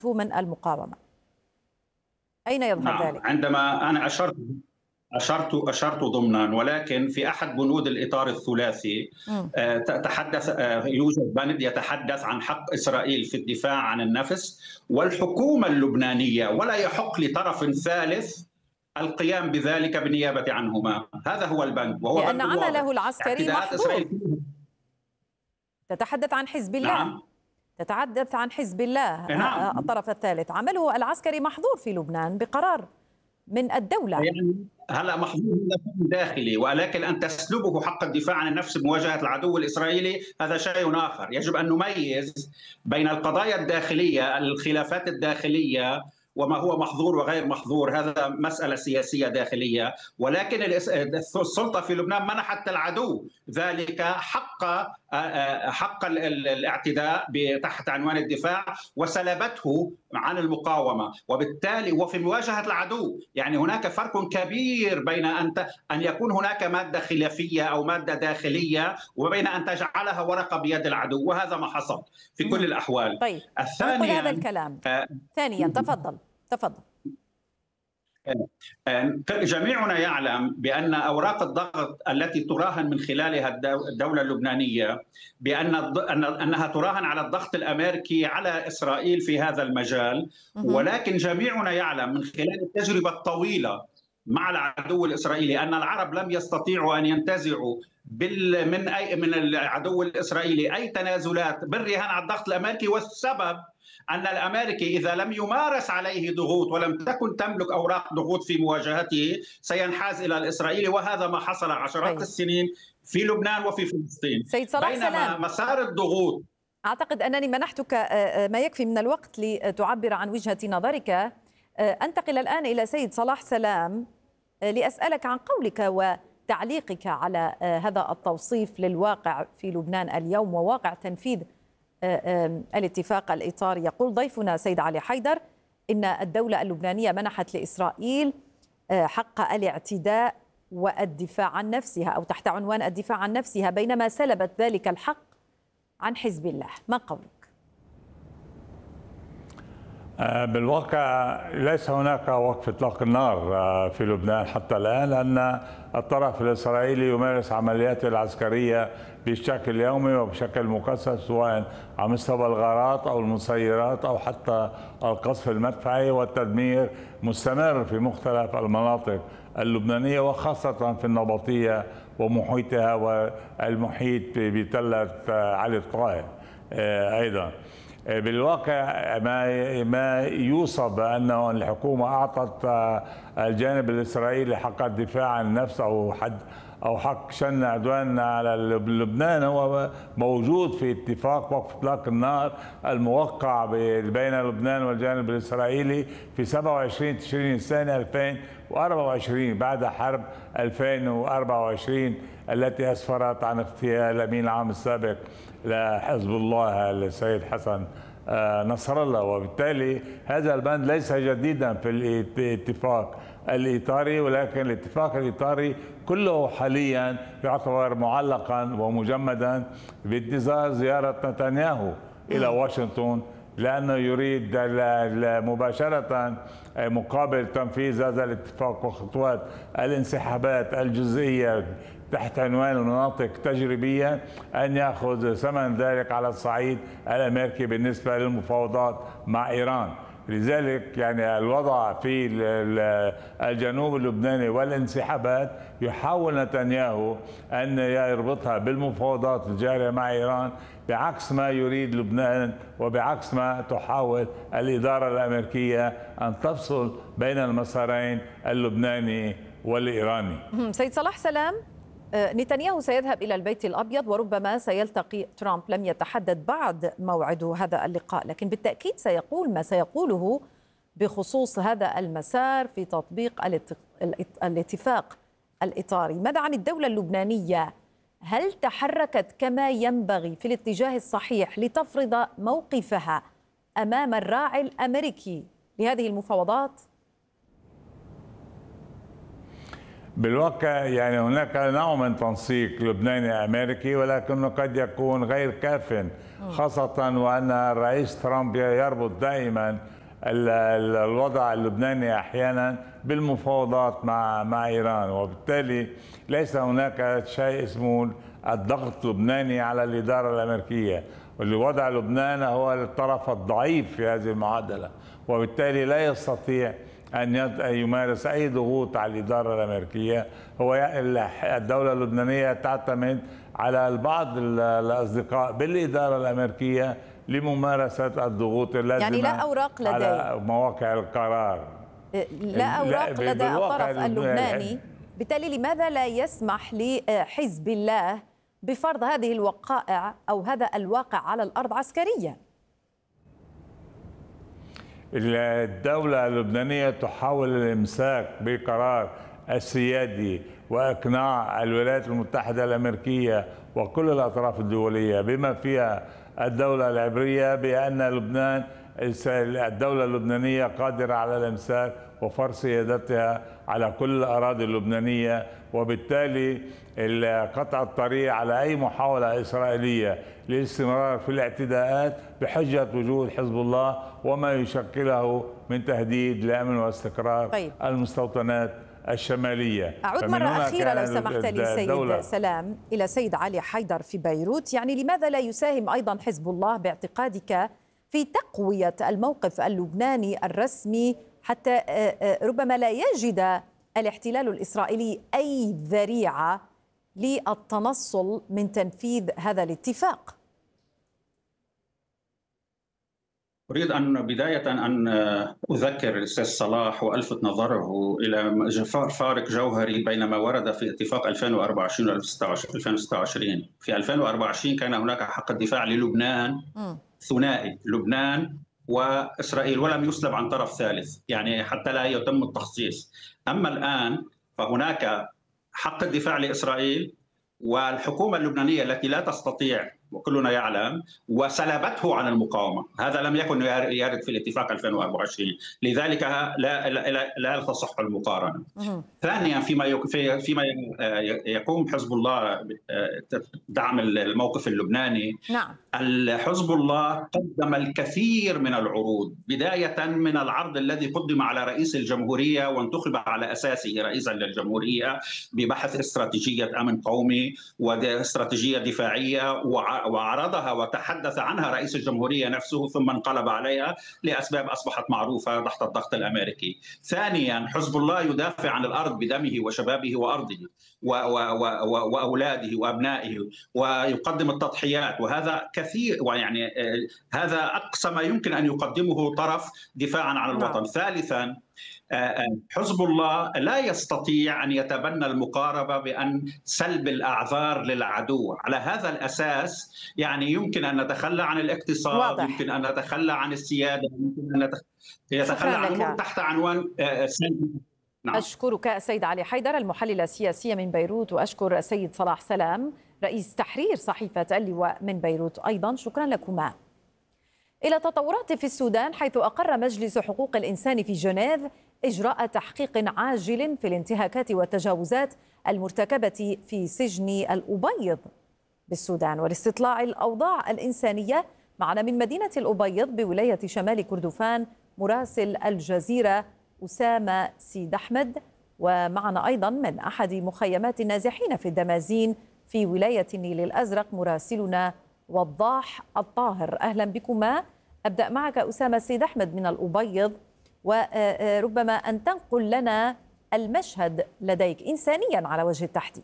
من المقاومة. أين يظهر نعم، ذلك؟ عندما أنا أشرت ضمنا، ولكن في أحد بنود الإطار الثلاثي مم. تحدث يوجد بند يتحدث عن حق إسرائيل في الدفاع عن النفس والحكومة اللبنانية، ولا يحق لطرف ثالث القيام بذلك بالنيابة عنهما. هذا هو البند، وهو لأن بند واضح. عمله العسكري اعتداءات محظور. إسرائيل. تتحدث عن حزب الله، نعم. تتحدث عن حزب الله. نعم. الطرف الثالث عمله العسكري محظور في لبنان بقرار من الدولة. يعني هلا محظور داخلي، ولكن ان تسلبه حق الدفاع عن النفس بمواجهه العدو الاسرائيلي هذا شيء اخر. يجب ان نميز بين القضايا الداخليه، الخلافات الداخليه، وما هو محظور وغير محظور. هذا مسألة سياسية داخلية، ولكن السلطة في لبنان منحت العدو ذلك حق الاعتداء تحت عنوان الدفاع، وسلبته عن المقاومة، وبالتالي وفي مواجهة العدو. يعني هناك فرق كبير بين أن يكون هناك مادة خلافية أو مادة داخلية، وبين أن تجعلها ورقة بيد العدو، وهذا ما حصل في كل الأحوال. طيب، نقول هذا الكلام. ثانيا تفضل. جميعنا يعلم بأن أوراق الضغط التي تراهن من خلالها الدولة اللبنانية أنها تراهن على الضغط الأمريكي على إسرائيل في هذا المجال، ولكن جميعنا يعلم من خلال التجربة الطويلة مع العدو الإسرائيلي أن العرب لم يستطيعوا أن ينتزعوا من العدو الإسرائيلي أي تنازلات بالرهان على الضغط الأمريكي. والسبب أن الأمريكي إذا لم يمارس عليه ضغوط ولم تكن تملك أوراق ضغوط في مواجهته سينحاز إلى الإسرائيلي، وهذا ما حصل عشرات السنين في لبنان وفي فلسطين. سيد صلاح بينما سلام، مسار الضغوط، أعتقد أنني منحتك ما يكفي من الوقت لتعبر عن وجهة نظرك. أنتقل الآن إلى سيد صلاح سلام لأسألك عن قولك وتعليقك على هذا التوصيف للواقع في لبنان اليوم وواقع تنفيذ الاتفاق الإطاري. يقول ضيفنا سيد علي حيدر إن الدولة اللبنانية منحت لإسرائيل حق الاعتداء والدفاع عن نفسها، أو تحت عنوان الدفاع عن نفسها، بينما سلبت ذلك الحق عن حزب الله. ما قولك؟ بالواقع ليس هناك وقف اطلاق النار في لبنان حتى الان، لان الطرف الاسرائيلي يمارس عملياته العسكريه بشكل يومي وبشكل مكثف، سواء على مستوى الغارات او المسيرات او حتى القصف المدفعي، والتدمير مستمر في مختلف المناطق اللبنانيه وخاصه في النبطيه ومحيطها والمحيط بتله علي الطائر ايضا. بالواقع ما يوصف بأنه الحكومة أعطت الجانب الإسرائيلي حق الدفاع عن النفس أو حق شن عدوان على لبنان هو موجود في اتفاق وقف إطلاق النار الموقع بين لبنان والجانب الإسرائيلي في 27 تشرين الثاني 2024 بعد حرب 2024 التي أسفرت عن اغتيال الأمين العام السابق لحزب الله السيد حسن نصر الله. وبالتالي هذا البند ليس جديدا في الاتفاق الإطاري، ولكن الاتفاق الإطاري كله حاليا يعتبر معلقا ومجمدا بانتظار زيارة نتنياهو إلى واشنطن، لأنه يريد مباشرة مقابل تنفيذ هذا الاتفاق وخطوات الانسحابات الجزئية تحت عنوان المناطق التجريبية أن يأخذ ثمن ذلك على الصعيد الأمريكي بالنسبة للمفاوضات مع إيران. لذلك يعني الوضع في الجنوب اللبناني والانسحابات يحاول نتنياهو أن يربطها بالمفاوضات الجارية مع إيران، بعكس ما يريد لبنان وبعكس ما تحاول الإدارة الأمريكية أن تفصل بين المسارين اللبناني والإيراني. سيد صلاح سلام، نتنياهو سيذهب إلى البيت الأبيض وربما سيلتقي ترامب، لم يتحدد بعد موعد هذا اللقاء، لكن بالتأكيد سيقول ما سيقوله بخصوص هذا المسار في تطبيق الاتفاق الإطاري. ماذا عن الدولة اللبنانية؟ هل تحركت كما ينبغي في الاتجاه الصحيح لتفرض موقفها أمام الراعي الأمريكي لهذه المفاوضات؟ بالواقع يعني هناك نوع من تنسيق لبناني أمريكي، ولكنه قد يكون غير كاف، خاصة وأن الرئيس ترامب يربط دائما الوضع اللبناني أحيانا بالمفاوضات مع إيران، وبالتالي ليس هناك شيء اسمه الضغط اللبناني على الإدارة الأمريكية، والوضع لبنان هو الطرف الضعيف في هذه المعادلة، وبالتالي لا يستطيع أن يمارس أي ضغوط على الإدارة الأمريكية. هو الدولة اللبنانية تعتمد على البعض الأصدقاء بالإدارة الأمريكية لممارسة الضغوط اللازمة يعني لا أوراق لديه على مواقع القرار، لا أوراق لدى الطرف اللبناني. بالتالي لماذا لا يسمح لحزب الله بفرض هذه الوقائع أو هذا الواقع على الأرض عسكريا؟ الدولة اللبنانية تحاول الإمساك بقرار السيادي وإقناع الولايات المتحدة الأمريكية وكل الأطراف الدولية بما فيها الدولة العبرية بأن لبنان الدولة اللبنانية قادرة على الإمساك وفرض سيادتها على كل الأراضي اللبنانية، وبالتالي قطع الطريق على أي محاولة إسرائيلية للاستمرار في الاعتداءات بحجة وجود حزب الله وما يشكله من تهديد لأمن واستقرار المستوطنات الشمالية. أعود مرة أخيرة لو سمحت لي سيد سلام إلى سيد علي حيدر في بيروت. يعني لماذا لا يساهم أيضا حزب الله باعتقادك في تقوية الموقف اللبناني الرسمي حتى ربما لا يجد الاحتلال الإسرائيلي أي ذريعة للتنصل من تنفيذ هذا الاتفاق؟ أريد أن بداية أن أذكر الأستاذ صلاح وألفت نظره إلى فارق جوهري بين ما ورد في اتفاق 2024 و 2026. في 2024 كان هناك حق الدفاع للبنان ثنائي، لبنان وإسرائيل، ولم يسلب عن طرف ثالث، يعني حتى لا يتم التخصيص. أما الآن فهناك حق الدفاع لإسرائيل والحكومة اللبنانية التي لا تستطيع وكلنا يعلم وسلبته عن المقاومة. هذا لم يكن يرد في الاتفاق 2024، لذلك لا تصح المقارنة. ثانيا فيما يقوم حزب الله دعم الموقف اللبناني، نعم. حزب الله قدم الكثير من العروض، بداية من العرض الذي قدم على رئيس الجمهورية وانتخب على أساسه رئيسا للجمهورية ببحث استراتيجية أمن قومي واستراتيجية دفاعية، وعرضها وتحدث عنها رئيس الجمهورية نفسه ثم انقلب عليها لأسباب أصبحت معروفة تحت الضغط الأمريكي. ثانيا حزب الله يدافع عن الأرض بدمه وشبابه وأرضه وأولاده وأبنائه ويقدم التضحيات، وهذا كثير، ويعني هذا أقصى ما يمكن أن يقدمه طرف دفاعا عن الوطن. ثالثا حزب الله لا يستطيع أن يتبنى المقاربة بأن سلب الأعذار للعدو. على هذا الأساس يعني يمكن أن نتخلى عن الاقتصاد، واضح. يمكن أن نتخلى عن السيادة، يمكن أن نتخلى عن أمور تحت عنوان نعم. أشكرك سيد علي حيدر المحلل السياسي من بيروت، وأشكر السيد صلاح سلام رئيس تحرير صحيفة اللواء من بيروت أيضا، شكرا لكما. إلى تطورات في السودان، حيث أقر مجلس حقوق الإنسان في جنيف إجراء تحقيق عاجل في الانتهاكات والتجاوزات المرتكبة في سجن الأبيض بالسودان ولاستطلاع الأوضاع الإنسانية. معنا من مدينة الأبيض بولاية شمال كردفان مراسل الجزيرة أسامة سيد أحمد، ومعنا أيضا من أحد مخيمات النازحين في الدمازين في ولاية النيل الأزرق مراسلنا وضاح الطاهر. أهلا بكما. أبدأ معك أسامة سيد أحمد من الأبيض، وربما أن تنقل لنا المشهد لديك إنسانيا على وجه التحديد.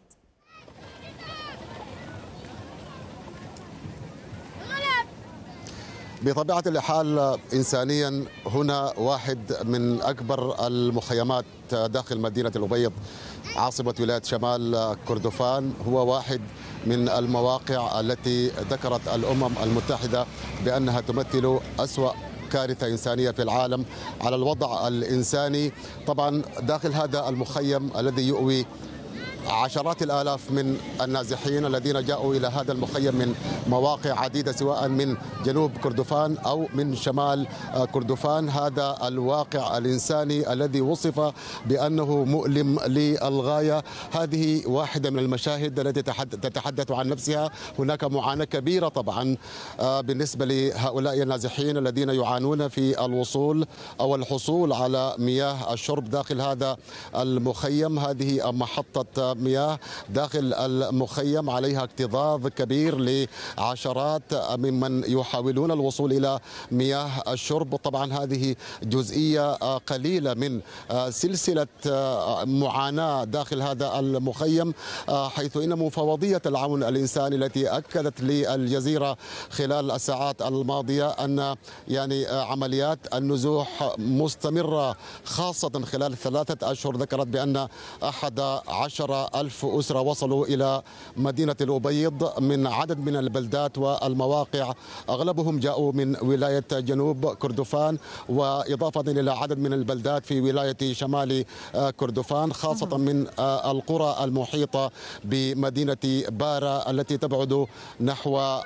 بطبيعة الحال إنسانيا هنا واحد من أكبر المخيمات داخل مدينة الأبيض عاصمة ولاية شمال كردفان. هو واحد من المواقع التي ذكرت الأمم المتحدة بأنها تمثل أسوأ كارثة إنسانية في العالم على الوضع الإنساني. طبعا داخل هذا المخيم الذي يؤوي عشرات الآلاف من النازحين الذين جاءوا إلى هذا المخيم من مواقع عديدة سواء من جنوب كردفان أو من شمال كردفان. هذا الواقع الإنساني الذي وصف بأنه مؤلم للغاية. هذه واحدة من المشاهد التي تتحدث عن نفسها. هناك معاناة كبيرة طبعا بالنسبة لهؤلاء النازحين الذين يعانون في الوصول أو الحصول على مياه الشرب داخل هذا المخيم. هذه محطة مياه داخل المخيم عليها اكتظاظ كبير لعشرات ممن يحاولون الوصول إلى مياه الشرب. طبعا هذه جزئية قليلة من سلسلة معاناة داخل هذا المخيم، حيث إن مفوضية العون الإنساني التي أكدت للجزيرة خلال الساعات الماضية أن عمليات النزوح مستمرة خاصة خلال 3 أشهر. ذكرت بأن 11,000 أسرة وصلوا إلى مدينة الأبيض من عدد من البلدات والمواقع، أغلبهم جاءوا من ولاية جنوب كردفان وإضافة إلى عدد من البلدات في ولاية شمال كردفان، خاصة من القرى المحيطة بمدينة بارا التي تبعد نحو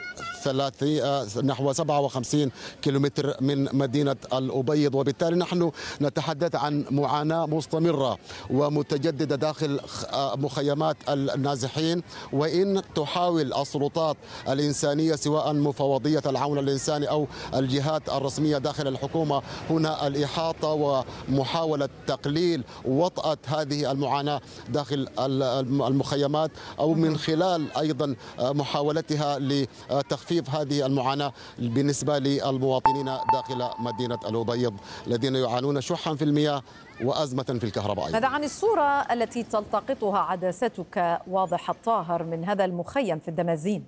57 كيلومتر من مدينة الأبيض. وبالتالي نحن نتحدث عن معاناة مستمرة ومتجددة داخل مخيمات النازحين. وإن تحاول السلطات الإنسانية سواء مفوضية العون الإنساني أو الجهات الرسمية داخل الحكومة هنا الإحاطة ومحاولة تقليل وطأة هذه المعاناة داخل المخيمات، أو من خلال أيضا محاولتها لتخفيف هذه المعاناة بالنسبة للمواطنين داخل مدينة الأبيض الذين يعانون شحا في المياه وأزمة في الكهرباء. ماذا عن الصورة التي تلتقطها عدستك واضح الطاهر من هذا المخيم في الدمازين؟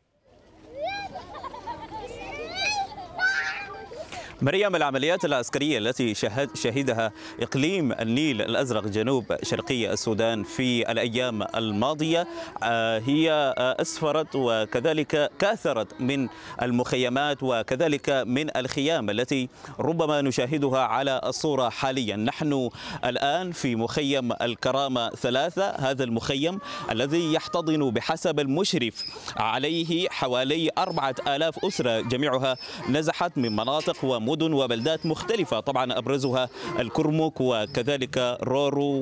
مريم، العمليات العسكرية التي شهدها إقليم النيل الأزرق جنوب شرقي السودان في الأيام الماضية هي أسفرت وكذلك كاثرت من المخيمات وكذلك من الخيام التي ربما نشاهدها على الصورة حاليا. نحن الآن في مخيم الكرامة 3، هذا المخيم الذي يحتضن بحسب المشرف عليه حوالي 4,000 أسرة، جميعها نزحت من مناطق ومدن وبلدات مختلفة، طبعا أبرزها الكرمك وكذلك رورو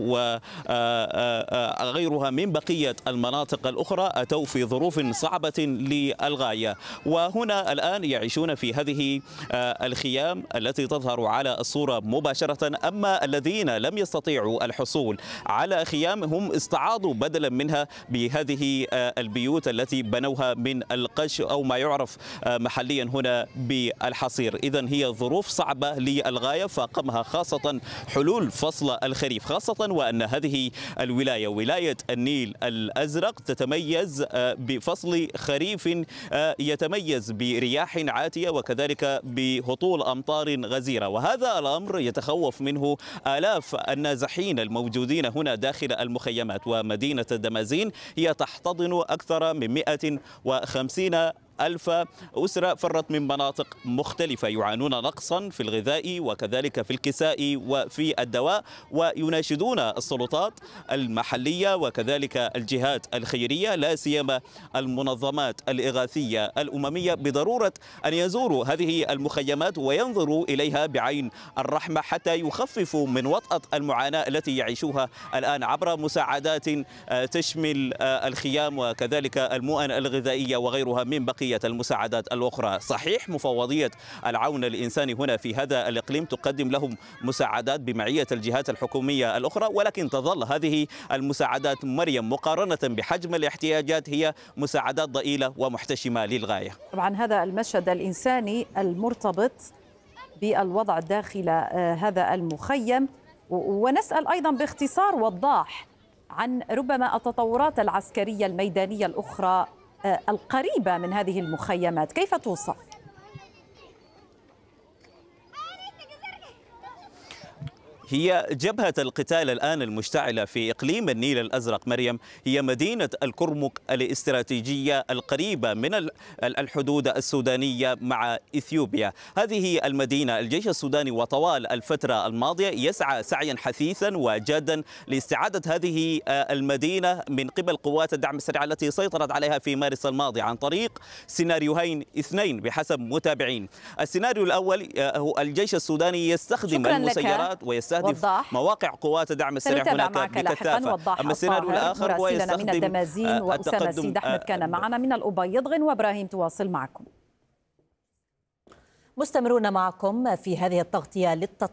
وغيرها من بقية المناطق الأخرى، أتوا في ظروف صعبة للغاية. وهنا الآن يعيشون في هذه الخيام التي تظهر على الصورة مباشرة. أما الذين لم يستطيعوا الحصول على خيام هم استعاضوا بدلا منها بهذه البيوت التي بنوها من القش أو ما يعرف محليا هنا بالحصير. إذن هي ظروف صعبة للغاية فاقمها خاصة حلول فصل الخريف، خاصة وأن هذه الولاية ولاية النيل الأزرق تتميز بفصل خريف يتميز برياح عاتية وكذلك بهطول أمطار غزيرة، وهذا الأمر يتخوف منه آلاف النازحين الموجودين هنا داخل المخيمات. ومدينة الدمازين هي تحتضن أكثر من 150,000 أسرة فرت من مناطق مختلفة، يعانون نقصا في الغذاء وكذلك في الكساء وفي الدواء، ويناشدون السلطات المحلية وكذلك الجهات الخيرية لا سيما المنظمات الإغاثية الأممية بضرورة أن يزوروا هذه المخيمات وينظروا إليها بعين الرحمة حتى يخففوا من وطأة المعاناة التي يعيشوها الآن عبر مساعدات تشمل الخيام وكذلك المؤن الغذائية وغيرها من بقية المساعدات الأخرى. صحيح مفوضية العون الإنساني هنا في هذا الإقليم تقدم لهم مساعدات بمعية الجهات الحكومية الأخرى، ولكن تظل هذه المساعدات مريم مقارنة بحجم الاحتياجات هي مساعدات ضئيلة ومحتشمة للغاية. طبعا هذا المشهد الإنساني المرتبط بالوضع داخل هذا المخيم، ونسأل أيضا باختصار وضاح عن ربما التطورات العسكرية الميدانية الأخرى القريبة من هذه المخيمات، كيف توصف؟ هي جبهة القتال الآن المشتعلة في إقليم النيل الأزرق مريم هي مدينة الكرمك الاستراتيجية القريبة من الحدود السودانية مع إثيوبيا. هذه المدينة الجيش السوداني وطوال الفترة الماضية يسعى سعيا حثيثا وجادا لاستعادة هذه المدينة من قبل قوات الدعم السريع التي سيطرت عليها في مارس الماضي عن طريق سيناريوهين اثنين بحسب متابعين. السيناريو الأول هو الجيش السوداني يستخدم المسيرات ويستهدف مواقع قوات الدعم السريع هناك بكثافة. أما السيناريو الآخر هو يستخدم من الدمازين وأسامة سيد أحمد كان معنا من الأبيض. غنوة إبراهيم تواصل معكم. مستمرون معكم في هذه التغطية للتطبيق.